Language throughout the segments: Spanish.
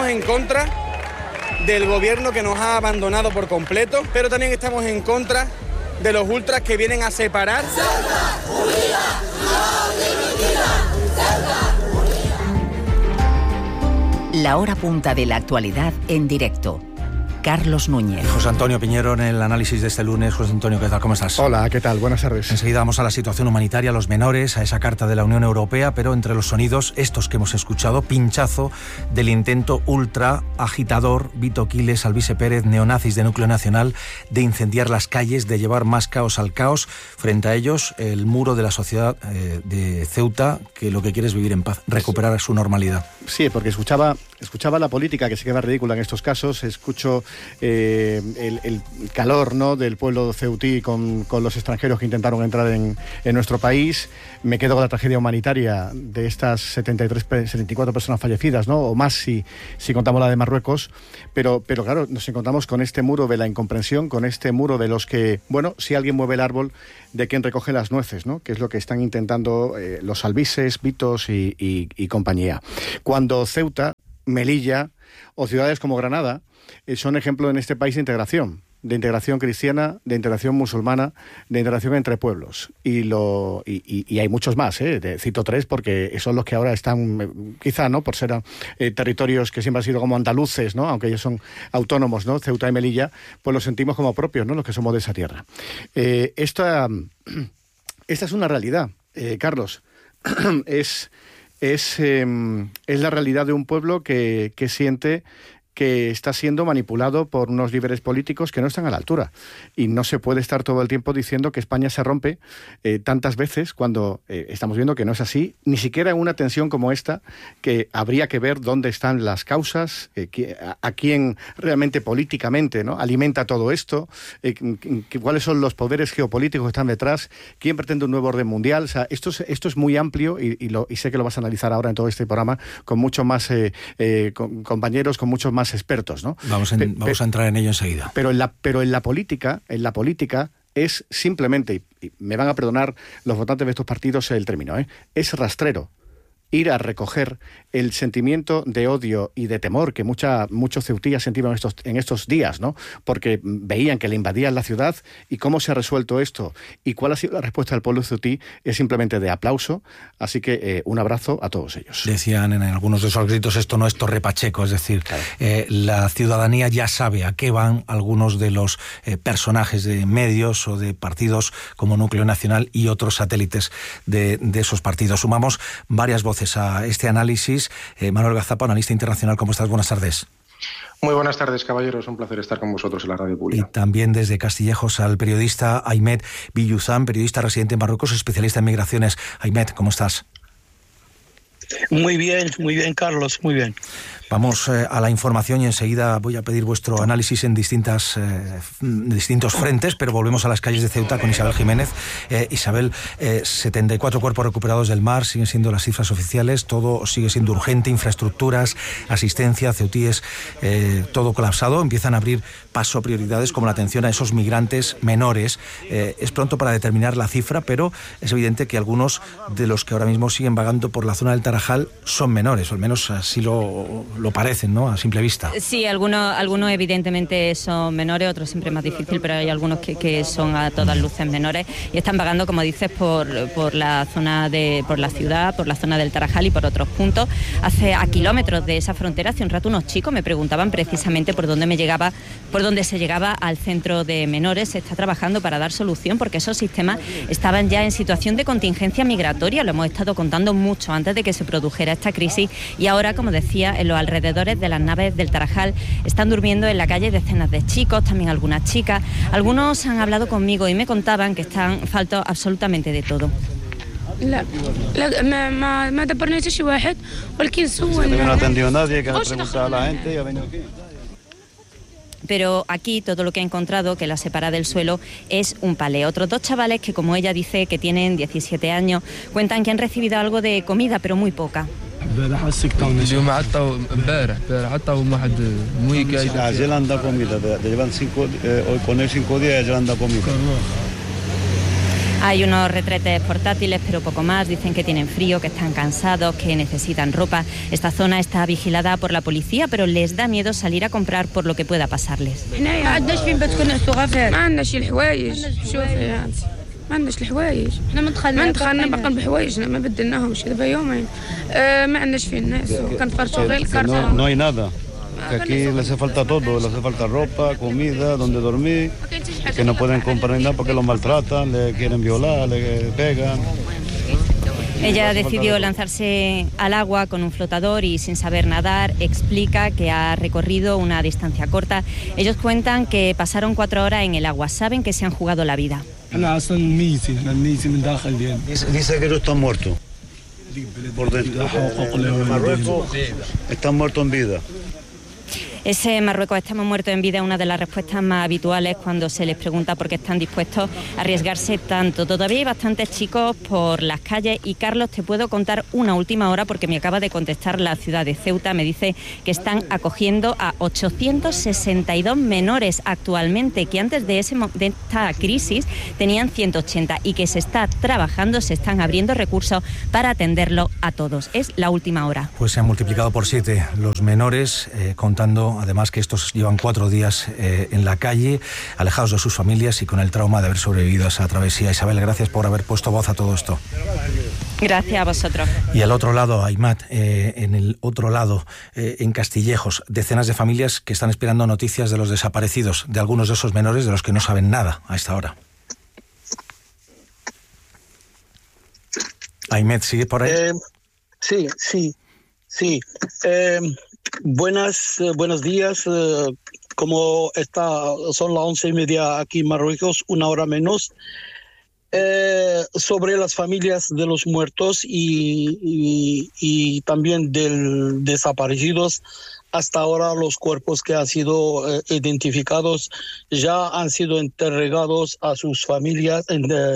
estamos en contra del gobierno que nos ha abandonado por completo, pero también estamos en contra de los ultras que vienen a separar. La hora punta de la actualidad en directo. Carlos Núñez. José Antonio Piñero en el análisis de este lunes. José Antonio, ¿qué tal? ¿Cómo estás? Hola, ¿qué tal? Buenas tardes. Enseguida vamos a la situación humanitaria, a los menores, a esa carta de la Unión Europea, pero entre los sonidos, estos que hemos escuchado, pinchazo del intento ultra agitador, Vito Quiles, Alvise Pérez, neonazis de Núcleo Nacional, de incendiar las calles, de llevar más caos al caos. Frente a ellos, el muro de la sociedad de Ceuta, que lo que quiere es vivir en paz, recuperar su normalidad. Sí, porque escuchaba la política, que se queda ridícula en estos casos, escucho el calor, ¿no?, del pueblo ceutí con los extranjeros que intentaron entrar en nuestro país. Me quedo con la tragedia humanitaria de estas 74 personas fallecidas, ¿no?, o más si contamos la de Marruecos, pero claro, nos encontramos con este muro de la incomprensión, con este muro de los que, bueno, si alguien mueve el árbol, de quien recoge las nueces, ¿no?, que es lo que están intentando los albises, Vitos y compañía. Cuando Ceuta, Melilla o ciudades como Granada son ejemplo en este país de integración cristiana, de integración musulmana, de integración entre pueblos. Y hay muchos más, cito tres, porque son los que ahora están, quizá, ¿no?, por ser territorios que siempre han sido como andaluces, ¿no?, aunque ellos son autónomos, ¿no?, Ceuta y Melilla, pues los sentimos como propios, ¿no?, los que somos de esa tierra. Esta es una realidad, Carlos. Es la realidad de un pueblo que siente que está siendo manipulado por unos líderes políticos que no están a la altura. Y no se puede estar todo el tiempo diciendo que España se rompe tantas veces cuando estamos viendo que no es así, ni siquiera en una tensión como esta, que habría que ver dónde están las causas, a quién realmente políticamente, ¿no?, alimenta todo esto, cuáles son los poderes geopolíticos que están detrás, quién pretende un nuevo orden mundial. O sea, esto es muy amplio y sé que lo vas a analizar ahora en todo este programa con muchos más compañeros, con muchos más expertos, ¿no? Vamos a entrar en ello enseguida. Pero en la política es simplemente, y me van a perdonar los votantes de estos partidos el término, es rastrero ir a recoger el sentimiento de odio y de temor que muchos ceutíes sentían en estos días, ¿no?, porque veían que le invadían la ciudad. Y cómo se ha resuelto esto y cuál ha sido la respuesta del pueblo ceutí es simplemente de aplauso. Así que un abrazo a todos ellos. Decían en algunos de esos gritos, esto no es Torre Pacheco, es decir, claro, la ciudadanía ya sabe a qué van algunos de los personajes de medios o de partidos como Núcleo Nacional y otros satélites de esos partidos. Sumamos varias voces a este análisis. Manuel Gazapa, analista internacional, ¿cómo estás? Buenas tardes. Muy buenas tardes, caballeros. Un placer estar con vosotros en la radio pública. Y también desde Castillejos al periodista Ahmed Villuzán, periodista residente en Marruecos, especialista en migraciones. Ahmed, ¿cómo estás? Muy bien, Carlos, muy bien. Vamos a la información y enseguida voy a pedir vuestro análisis en distintos frentes, pero volvemos a las calles de Ceuta con Isabel Jiménez. Isabel, 74 cuerpos recuperados del mar, siguen siendo las cifras oficiales, todo sigue siendo urgente, infraestructuras, asistencia, ceutíes, todo colapsado. Empiezan a abrir paso prioridades como la atención a esos migrantes menores. Es pronto para determinar la cifra, pero es evidente que algunos de los que ahora mismo siguen vagando por la zona del Tarajal son menores, o al menos así lo parecen, ¿no?, a simple vista. Sí, algunos evidentemente son menores, otros siempre más difícil, pero hay algunos que son a todas luces menores y están vagando, como dices, por la zona por la ciudad, por la zona del Tarajal y por otros puntos. A kilómetros de esa frontera, hace un rato unos chicos me preguntaban precisamente por dónde se llegaba al centro de menores. Se está trabajando para dar solución porque esos sistemas estaban ya en situación de contingencia migratoria, lo hemos estado contando mucho antes de que se produjera esta crisis, y ahora, como decía, en los alrededores de las naves del Tarajal están durmiendo en la calle decenas de chicos, también algunas chicas. Algunos han hablado conmigo y me contaban que están faltos absolutamente de todo. ما دبرناش شي واحد ولكن no atendió nadie, que le preguntaba a la gente y ha venido aquí. Pero aquí todo lo que ha encontrado, que la separa del suelo, es un palé. Otros dos chavales que, como ella dice, que tienen 17 años, cuentan que han recibido algo de comida, pero muy poca. Ayer han dado comida, llevan 5 días, ayer han dado comida. Hay unos retretes portátiles, pero poco más. Dicen que tienen frío, que están cansados, que necesitan ropa. Esta zona está vigilada por la policía, pero les da miedo salir a comprar por lo que pueda pasarles. ما عندناش الحوايج احنا ما دخلنا باقا بحوايجنا ما بدلناهمش دابا يومين ما عندناش فيه الناس كنفرشوا غير الكرتون. No hay nada. Que aquí les hace falta todo, les hace falta ropa, comida, donde dormir, que no pueden comprar nada porque los maltratan, le quieren violar, le pegan. Ella decidió lanzarse al agua con un flotador y sin saber nadar. Explica que ha recorrido una distancia corta. Ellos cuentan que pasaron 4 horas en el agua. Saben que se han jugado la vida. Dice que ellos están muertos. Por dentro. Marruecos están muertos en vida. Ese Marruecos estamos muertos en vida es una de las respuestas más habituales cuando se les pregunta por qué están dispuestos a arriesgarse tanto. Todavía hay bastantes chicos por las calles y Carlos, te puedo contar una última hora porque me acaba de contestar la ciudad de Ceuta. Me dice que están acogiendo a 862 menores actualmente, que antes de esta crisis tenían 180 y que se está trabajando, se están abriendo recursos para atenderlo a todos. Es la última hora. Pues se han multiplicado por 7 los menores, contando además que estos llevan 4 días en la calle, alejados de sus familias y con el trauma de haber sobrevivido a esa travesía. Isabel, gracias por haber puesto voz a todo esto. Gracias a vosotros. Y al otro lado, Aymat, en el otro lado, en Castillejos, decenas de familias que están esperando noticias de los desaparecidos, de algunos de esos menores de los que no saben nada a esta hora. Aymat, ¿sigue por ahí? Sí. Buenos días. Como son las 11:30 aquí en Marruecos, 1 hora menos. Sobre las familias de los muertos y también de desaparecidos. Hasta ahora los cuerpos que han sido identificados ya han sido entregados a sus familias,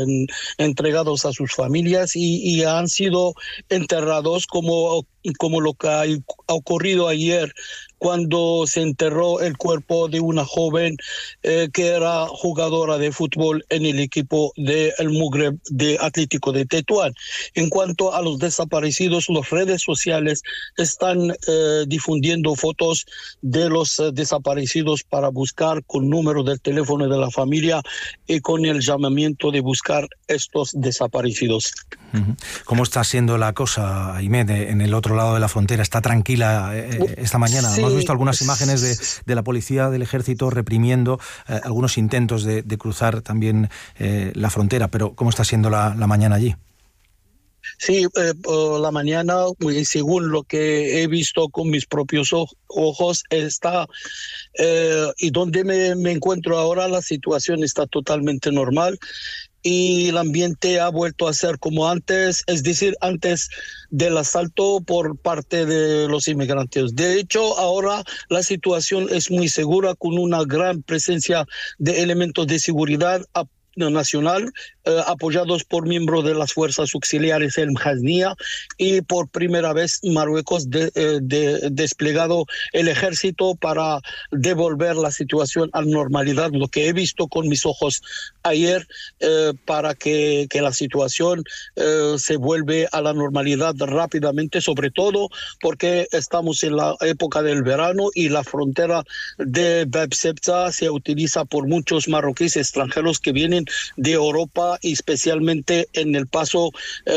y han sido enterrados como lo que ha ocurrido ayer cuando se enterró el cuerpo de una joven que era jugadora de fútbol en el equipo del Mugreb de Atlético de Tetuán. En cuanto a los desaparecidos, las redes sociales están difundiendo fotos de los desaparecidos para buscar con número del teléfono de la familia y con el llamamiento de buscar estos desaparecidos. ¿Cómo está siendo la cosa, Aymed, en el otro lado de la frontera? ¿Está tranquila esta mañana? Sí, hemos visto algunas imágenes de la policía, del ejército reprimiendo algunos intentos de cruzar también la frontera, pero ¿cómo está siendo la mañana allí? Sí, la mañana, según lo que he visto con mis propios ojos, está, y donde me encuentro ahora, la situación está totalmente normal y el ambiente ha vuelto a ser como antes, es decir, antes del asalto por parte de los inmigrantes. De hecho, ahora la situación es muy segura, con una gran presencia de elementos de seguridad nacional, apoyados por miembros de las fuerzas auxiliares El Mjasnia, y por primera vez Marruecos desplegado el ejército para devolver la situación a normalidad, lo que he visto con mis ojos ayer, para que la situación se vuelve a la normalidad rápidamente, sobre todo porque estamos en la época del verano y la frontera de Bab Sebza se utiliza por muchos marroquíes extranjeros que vienen de Europa, y especialmente en el paso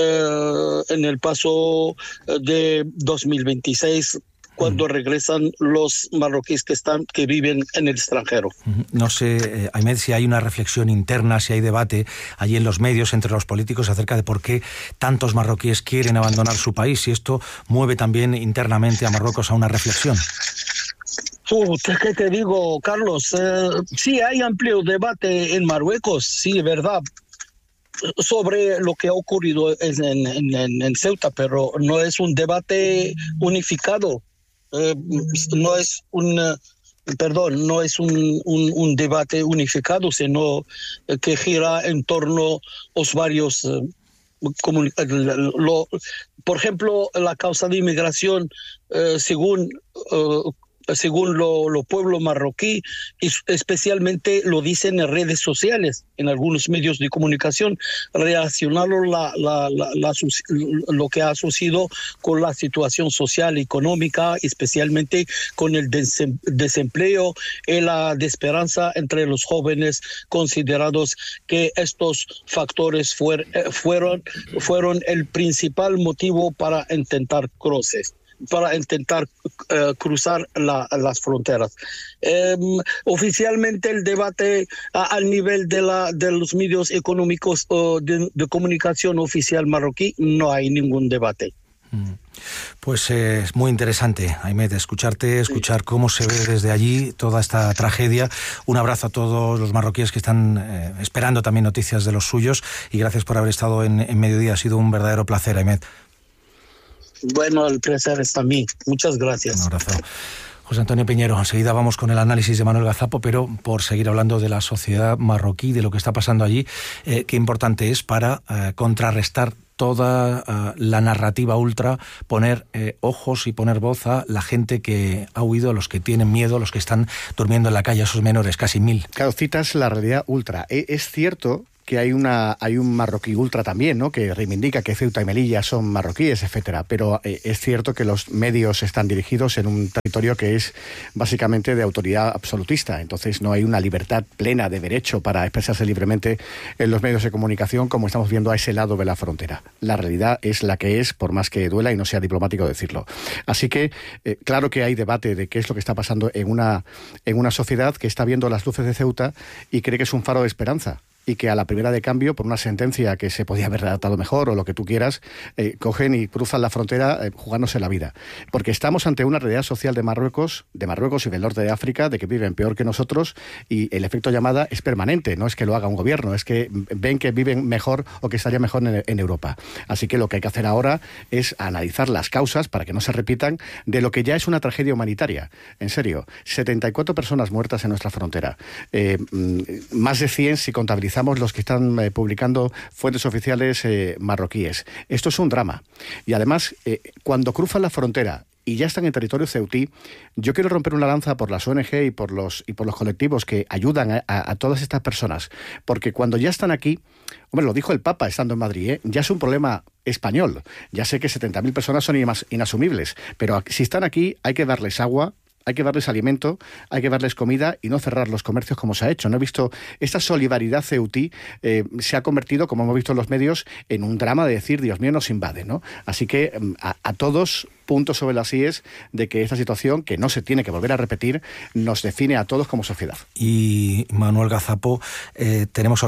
de 2026, cuando regresan los marroquíes que viven en el extranjero. No sé, Aymed, si hay una reflexión interna, si hay debate allí en los medios entre los políticos acerca de por qué tantos marroquíes quieren abandonar su país, si esto mueve también internamente a Marruecos a una reflexión. ¿Qué te digo, Carlos? Sí, hay amplio debate en Marruecos, sí, verdad, sobre lo que ha ocurrido en Ceuta, pero no es un debate unificado, no es un debate unificado, sino que gira en torno a los varios por ejemplo, la causa de inmigración, según según los pueblos marroquí, especialmente lo dicen en redes sociales, en algunos medios de comunicación, relacionando lo que ha sucedido con la situación social y económica, especialmente con el desempleo y la desesperanza entre los jóvenes, considerados que estos factores fueron el principal motivo para intentar cruzar las fronteras. Oficialmente el debate al nivel de los medios económicos de comunicación oficial marroquí no hay ningún debate. Pues es muy interesante, Ahmed, escuchar cómo se ve desde allí toda esta tragedia. Un abrazo a todos los marroquíes que están esperando también noticias de los suyos, y gracias por haber estado en Mediodía. Ha sido un verdadero placer, Ahmed. Bueno, el placer es también. Muchas gracias. Un abrazo. José Antonio Piñero, enseguida vamos con el análisis de Manuel Gazapo, pero por seguir hablando de la sociedad marroquí, de lo que está pasando allí, qué importante es para contrarrestar toda la narrativa ultra, poner ojos y poner voz a la gente que ha huido, los que tienen miedo, los que están durmiendo en la calle, esos menores, casi 1000. Claro, citas la realidad ultra. Es cierto que hay un marroquí ultra también, ¿no?, que reivindica que Ceuta y Melilla son marroquíes, etcétera. Pero es cierto que los medios están dirigidos en un territorio que es básicamente de autoridad absolutista. Entonces no hay una libertad plena de derecho para expresarse libremente en los medios de comunicación, como estamos viendo a ese lado de la frontera. La realidad es la que es, por más que duela y no sea diplomático decirlo. Así que claro que hay debate de qué es lo que está pasando en una sociedad que está viendo las luces de Ceuta y cree que es un faro de esperanza, y que a la primera de cambio, por una sentencia que se podía haber redactado mejor o lo que tú quieras, cogen y cruzan la frontera jugándose la vida. Porque estamos ante una realidad social de Marruecos y del norte de África, de que viven peor que nosotros, y el efecto llamada es permanente. No es que lo haga un gobierno, es que ven que viven mejor o que estaría mejor en Europa. Así que lo que hay que hacer ahora es analizar las causas para que no se repitan de lo que ya es una tragedia humanitaria. En serio, 74 personas muertas en nuestra frontera. Más de 100 si contabilizamos los que están publicando fuentes oficiales marroquíes. Esto es un drama. Y además, cuando cruzan la frontera y ya están en territorio ceutí, yo quiero romper una lanza por las ONG y por los colectivos que ayudan a todas estas personas. Porque cuando ya están aquí, hombre, lo dijo el Papa estando en Madrid, ya es un problema español. Ya sé que 70.000 personas son inasumibles, pero si están aquí hay que darles agua, hay que darles alimento, hay que darles comida y no cerrar los comercios como se ha hecho. No he visto esta solidaridad ceutí, se ha convertido, como hemos visto en los medios, en un drama de decir, Dios mío, nos invade, ¿no? Así que a todos, puntos sobre las íes de que esta situación, que no se tiene que volver a repetir, nos define a todos como sociedad. Y Manuel Gazapo, tenemos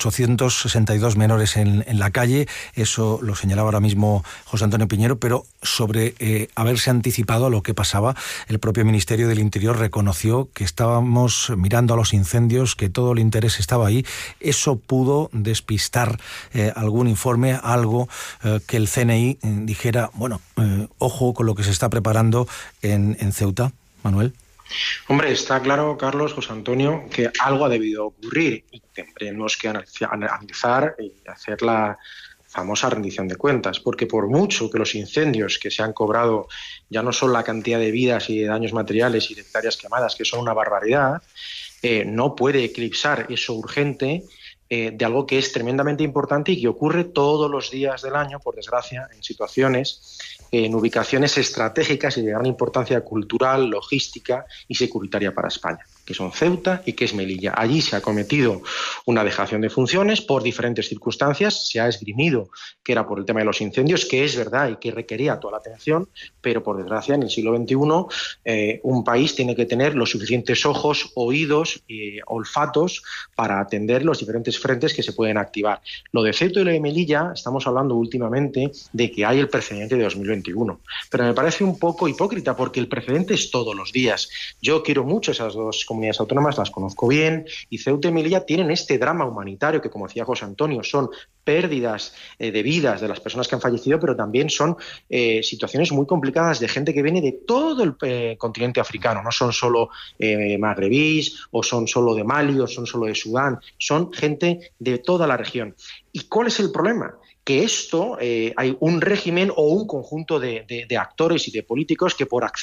862 menores en la calle, eso lo señalaba ahora mismo José Antonio Piñero, pero sobre haberse anticipado a lo que pasaba, el propio Ministerio del Interior reconoció que estábamos mirando a los incendios, que todo el interés estaba ahí. Eso pudo despistar algún informe, algo que el CNI dijera, bueno, ojo con lo que se está preparando en Ceuta, Manuel. Hombre, está claro, Carlos, José Antonio, que algo ha debido ocurrir y tendremos que analizar y hacer la famosa rendición de cuentas, porque por mucho que los incendios que se han cobrado ya no son la cantidad de vidas y de daños materiales y de hectáreas quemadas, que son una barbaridad, no puede eclipsar eso urgente de algo que es tremendamente importante y que ocurre todos los días del año, por desgracia, en situaciones, en ubicaciones estratégicas y de gran importancia cultural, logística y securitaria para España, que son Ceuta y que es Melilla. Allí se ha cometido una dejación de funciones por diferentes circunstancias, se ha esgrimido que era por el tema de los incendios, que es verdad y que requería toda la atención, pero por desgracia en el siglo XXI un país tiene que tener los suficientes ojos, oídos y olfatos para atender los diferentes frentes que se pueden activar. Lo de Ceuta y lo de Melilla, estamos hablando últimamente de que hay el precedente de 2021, pero me parece un poco hipócrita porque el precedente es todos los días. Yo quiero mucho esas dos comunidades autónomas, las conozco bien, y Ceuta y Melilla tienen este drama humanitario que, como decía José Antonio, son pérdidas de vidas de las personas que han fallecido, pero también son situaciones muy complicadas de gente que viene de todo el continente africano. No son solo magrebís, o son solo de Mali, o son solo de Sudán, son gente de toda la región. ¿Y cuál es el problema? Que esto hay un régimen o un conjunto de actores y de políticos que por acción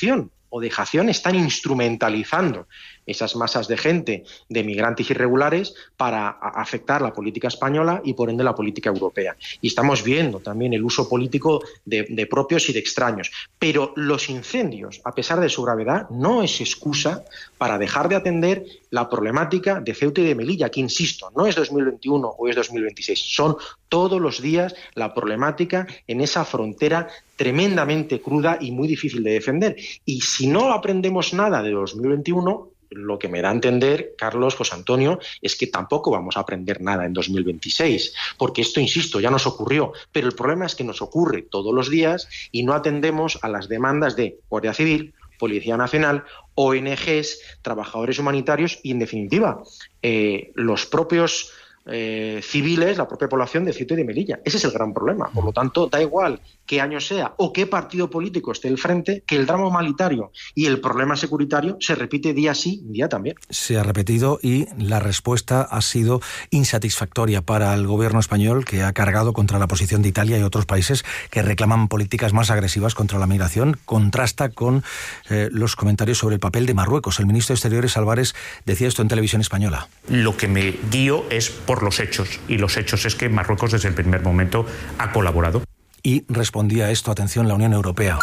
o dejación están instrumentalizando esas masas de gente, de migrantes irregulares, para afectar la política española y por ende la política europea. Y estamos viendo también el uso político de propios y de extraños. Pero los incendios, a pesar de su gravedad, no es excusa para dejar de atender la problemática de Ceuta y de Melilla, que, insisto, no es 2021 o es 2026, son todos los días la problemática en esa frontera tremendamente cruda y muy difícil de defender. Y si no aprendemos nada de 2021, lo que me da a entender, Carlos, José Antonio, es que tampoco vamos a aprender nada en 2026, porque esto, insisto, ya nos ocurrió, pero el problema es que nos ocurre todos los días y no atendemos a las demandas de Guardia Civil, Policía Nacional, ONGs, trabajadores humanitarios y, en definitiva, los propios civiles, la propia población de Ceuta y de Melilla. Ese es el gran problema. Por lo tanto, da igual qué año sea o qué partido político esté al frente, que el drama humanitario y el problema securitario se repite día sí, día también. Se ha repetido y la respuesta ha sido insatisfactoria para el gobierno español, que ha cargado contra la posición de Italia y otros países que reclaman políticas más agresivas contra la migración. Contrasta con los comentarios sobre el papel de Marruecos. El ministro de Exteriores, Álvarez, decía esto en televisión española. Lo que me guío es por los hechos, y los hechos es que Marruecos desde el primer momento ha colaborado. Y respondía a esto, atención, la Unión Europea,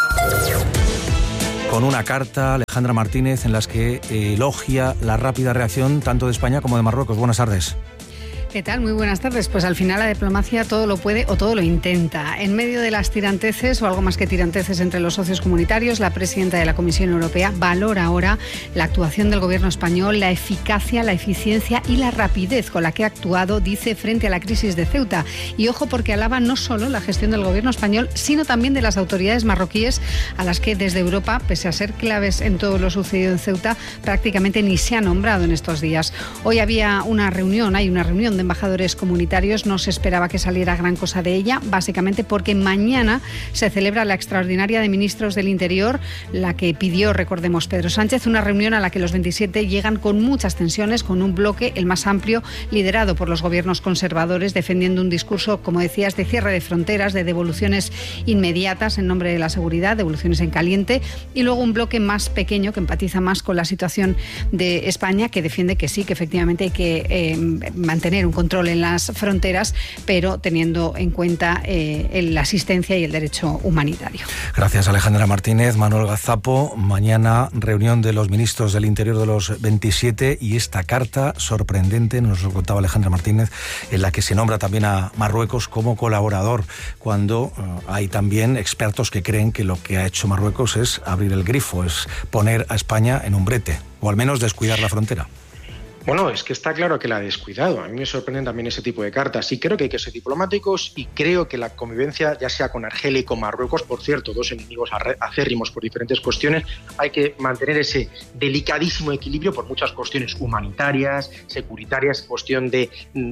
con una carta, Alejandra Martínez, en la que elogia la rápida reacción tanto de España como de Marruecos. Buenas tardes. ¿Qué tal? Muy buenas tardes. Pues al final la diplomacia todo lo puede o todo lo intenta. En medio de las tiranteces o algo más que tiranteces entre los socios comunitarios, la presidenta de la Comisión Europea valora ahora la actuación del gobierno español, la eficacia, la eficiencia y la rapidez con la que ha actuado, dice, frente a la crisis de Ceuta. Y ojo, porque alaba no solo la gestión del gobierno español, sino también de las autoridades marroquíes, a las que desde Europa, pese a ser claves en todo lo sucedido en Ceuta, prácticamente ni se ha nombrado en estos días. Hoy hay una reunión de embajadores comunitarios. No se esperaba que saliera gran cosa de ella, básicamente porque mañana se celebra la extraordinaria de ministros del Interior, la que pidió, recordemos, Pedro Sánchez, una reunión a la que los 27 llegan con muchas tensiones, con un bloque, el más amplio, liderado por los gobiernos conservadores, defendiendo un discurso, como decías, de cierre de fronteras, de devoluciones inmediatas en nombre de la seguridad, devoluciones en caliente, y luego un bloque más pequeño que empatiza más con la situación de España, que defiende que sí, que efectivamente hay que mantener un control en las fronteras, pero teniendo en cuenta la asistencia y el derecho humanitario. Gracias, Alejandra Martínez. Manuel Gazapo, mañana reunión de los ministros del Interior de los 27 y esta carta sorprendente, nos lo contaba Alejandra Martínez, en la que se nombra también a Marruecos como colaborador, cuando hay también expertos que creen que lo que ha hecho Marruecos es abrir el grifo, es poner a España en un brete, o al menos descuidar la frontera. Bueno, es que está claro que la ha descuidado. A mí me sorprenden también ese tipo de cartas. Y creo que hay que ser diplomáticos y creo que la convivencia, ya sea con Argelia y con Marruecos, por cierto, dos enemigos acérrimos por diferentes cuestiones, hay que mantener ese delicadísimo equilibrio por muchas cuestiones humanitarias, securitarias, cuestión de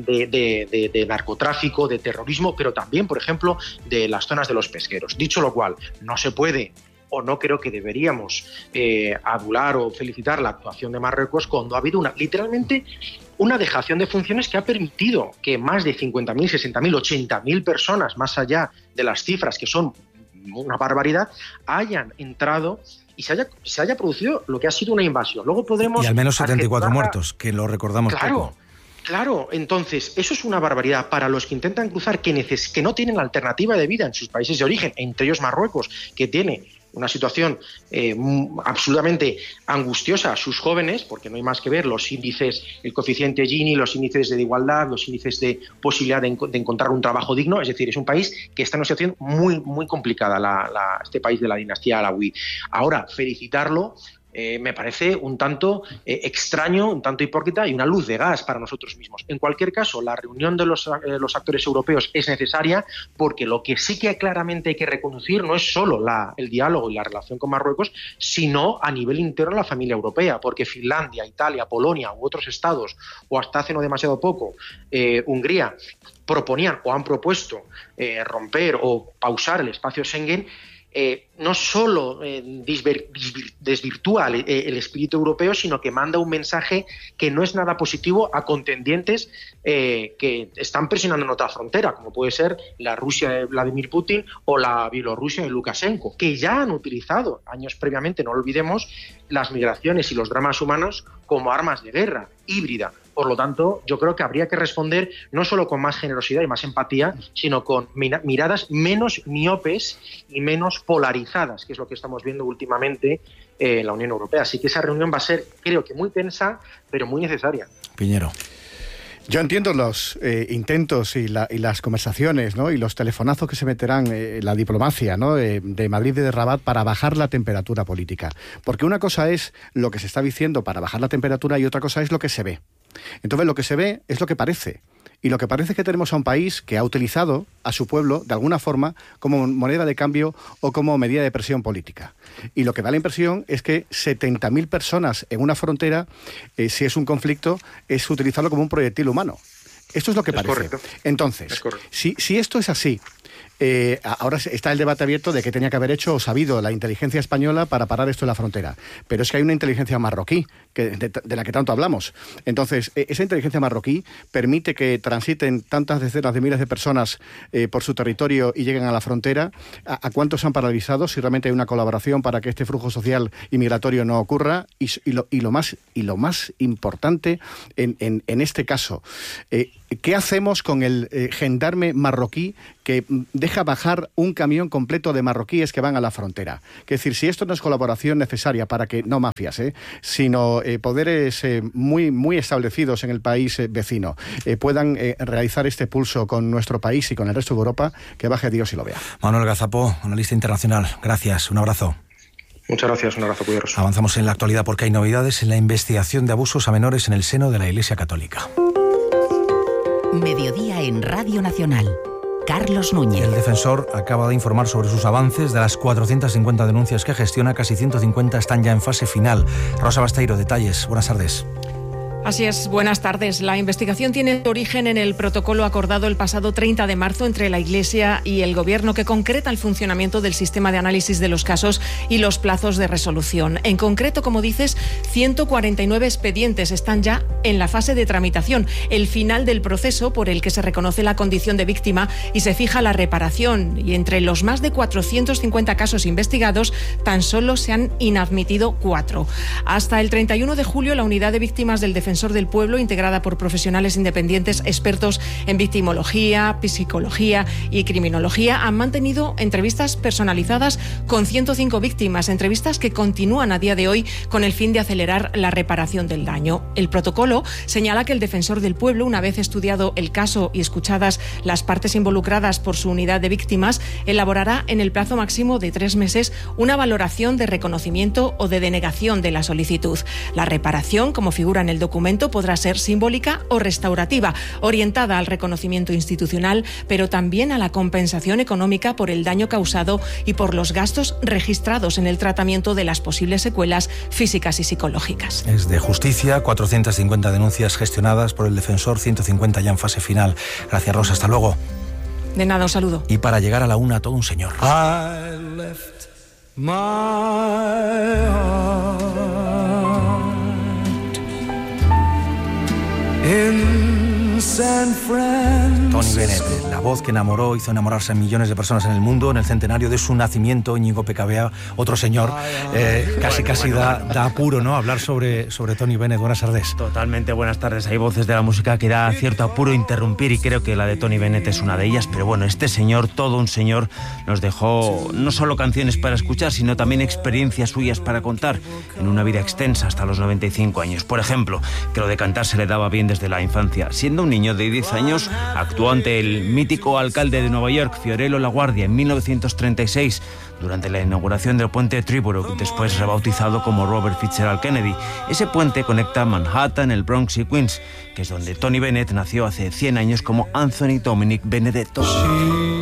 narcotráfico, de terrorismo, pero también, por ejemplo, de las zonas de los pesqueros. Dicho lo cual, no se puede, o no creo que deberíamos adular o felicitar la actuación de Marruecos cuando ha habido literalmente una dejación de funciones que ha permitido que más de 50.000, 60.000, 80.000 personas, más allá de las cifras que son una barbaridad, hayan entrado y se haya producido lo que ha sido una invasión. Luego podremos... Y al menos 74 muertos, que lo recordamos poco. Claro, entonces, eso es una barbaridad para los que intentan cruzar, que no tienen alternativa de vida en sus países de origen, entre ellos Marruecos, que tiene una situación absolutamente angustiosa a sus jóvenes, porque no hay más que ver los índices, el coeficiente Gini, los índices de igualdad, los índices de posibilidad de encontrar un trabajo digno. Es decir, es un país que está en una situación muy, muy complicada, este país de la dinastía alauí. Ahora, felicitarlo me parece un tanto extraño, un tanto hipócrita y una luz de gas para nosotros mismos. En cualquier caso, la reunión de los actores europeos es necesaria, porque lo que sí que claramente hay que reconducir no es solo el diálogo y la relación con Marruecos, sino a nivel interno la familia europea, porque Finlandia, Italia, Polonia u otros estados, o hasta hace no demasiado poco, Hungría, proponían o han propuesto romper o pausar el espacio Schengen. no solo desvirtúa el espíritu europeo, sino que manda un mensaje que no es nada positivo a contendientes que están presionando en otra frontera, como puede ser la Rusia de Vladimir Putin o la Bielorrusia de Lukashenko, que ya han utilizado años previamente, no lo olvidemos, las migraciones y los dramas humanos como armas de guerra híbrida. Por lo tanto, yo creo que habría que responder no solo con más generosidad y más empatía, sino con miradas menos miopes y menos polarizadas, que es lo que estamos viendo últimamente en la Unión Europea. Así que esa reunión va a ser, creo que muy tensa, pero muy necesaria. Piñero. Yo entiendo los intentos y las conversaciones, ¿no?, y los telefonazos que se meterán la diplomacia, ¿no?, de Madrid y de Rabat para bajar la temperatura política. Porque una cosa es lo que se está diciendo para bajar la temperatura y otra cosa es lo que se ve. Entonces lo que se ve es lo que parece. Y lo que parece es que tenemos a un país que ha utilizado a su pueblo, de alguna forma, como moneda de cambio o como medida de presión política. Y lo que da la impresión es que 70.000 personas en una frontera, si es un conflicto, es utilizarlo como un proyectil humano. Esto es lo que parece. Correcto. Entonces, si esto es así, ahora está el debate abierto de qué tenía que haber hecho o sabido la inteligencia española para parar esto en la frontera. Pero es que hay una inteligencia marroquí, de la que tanto hablamos. Entonces, esa inteligencia marroquí permite que transiten tantas decenas de miles de personas por su territorio y lleguen a la frontera. ¿A cuántos han paralizado? Si realmente hay una colaboración para que este flujo social y migratorio no ocurra. Y lo más importante en este caso, ¿qué hacemos con el gendarme marroquí que deja bajar un camión completo de marroquíes que van a la frontera? Es decir, si esto no es colaboración necesaria para que, no mafias, sino poderes muy establecidos en el país vecino, puedan realizar este pulso con nuestro país y con el resto de Europa, que baje Dios y lo vea. Manuel Gazapó, analista internacional, gracias, un abrazo. Muchas gracias, un abrazo, cuidaros. Avanzamos en la actualidad porque hay novedades en la investigación de abusos a menores en el seno de la Iglesia Católica. Mediodía en Radio Nacional. Carlos Núñez. El defensor acaba de informar sobre sus avances. De las 450 denuncias que gestiona, casi 150 están ya en fase final. Rosa Basteiro, detalles. Buenas tardes. Así es, buenas tardes. La investigación tiene origen en el protocolo acordado el pasado 30 de marzo entre la Iglesia y el Gobierno, que concreta el funcionamiento del sistema de análisis de los casos y los plazos de resolución. En concreto, como dices, 149 expedientes están ya en la fase de tramitación, el final del proceso por el que se reconoce la condición de víctima y se fija la reparación. Y entre los más de 450 casos investigados, tan solo se han inadmitido 4. Hasta el 31 de julio, la Unidad de Víctimas del Defensor del Pueblo, integrada por profesionales independientes expertos en victimología, psicología y criminología, han mantenido entrevistas personalizadas con 105 víctimas, entrevistas que continúan a día de hoy con el fin de acelerar la reparación del daño. El protocolo señala que el Defensor del Pueblo, una vez estudiado el caso y escuchadas las partes involucradas por su unidad de víctimas, elaborará en el plazo máximo de 3 meses una valoración de reconocimiento o de denegación de la solicitud. La reparación, como figura en el documento, podrá ser simbólica o restaurativa, orientada al reconocimiento institucional, pero también a la compensación económica por el daño causado y por los gastos registrados en el tratamiento de las posibles secuelas físicas y psicológicas. Es de justicia, 450 denuncias gestionadas por el defensor, 150 ya en fase final. Gracias, Rosa, hasta luego. De nada, un saludo. Y para llegar a la una, todo un señor. I left my heart in San Francisco. Tony Bennett, la voz que enamoró, hizo enamorarse a millones de personas en el mundo. En el centenario de su nacimiento, Íñigo Pecabea, otro señor, casi da apuro, ¿no?, hablar sobre Tony Bennett. Buenas tardes. Totalmente, buenas tardes. Hay voces de la música que da cierto apuro interrumpir y creo que la de Tony Bennett es una de ellas. Pero bueno, este señor, todo un señor, nos dejó no solo canciones para escuchar, sino también experiencias suyas para contar en una vida extensa hasta los 95 años. Por ejemplo, que lo de cantar se le daba bien desde la infancia. Siendo un niño de 10 años, actuó ante el mítico alcalde de Nueva York, Fiorello LaGuardia, en 1936, durante la inauguración del puente Triborough, después rebautizado como Robert Fitzgerald Kennedy. Ese puente conecta Manhattan, el Bronx y Queens, que es donde Tony Bennett nació hace 100 años como Anthony Dominic Benedetto.